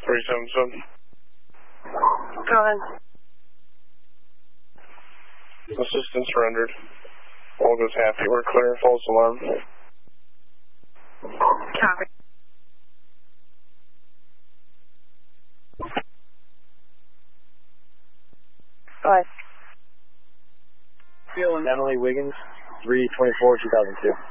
377. Go ahead. Assistance surrendered. All goes happy. We're clear. False alarm. Copy. Go ahead. Feeling Emily Wiggins, 3/24/2002.